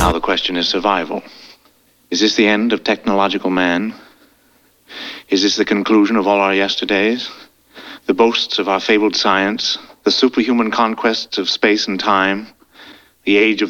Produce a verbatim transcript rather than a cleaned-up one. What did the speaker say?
Now the question is survival. Is this the end of technological man? Is this the conclusion of all our yesterdays? The boasts of our fabled science, the superhuman conquests of space and time, the age of